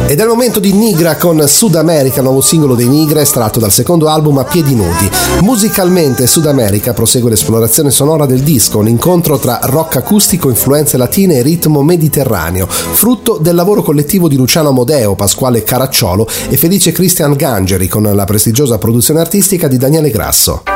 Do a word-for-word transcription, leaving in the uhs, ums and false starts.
Ed è il momento di Nigra con Sud America, nuovo singolo dei Nigra estratto dal secondo album A Piedi Nudi. Musicalmente Sud America prosegue l'esplorazione sonora del disco, un incontro tra rock acustico, influenze latine e ritmo mediterraneo, frutto del lavoro collettivo di Luciano Amodeo, Pasquale Caracciolo e Felice Cristian Gangeri, con la prestigiosa produzione artistica di Daniele Grasso.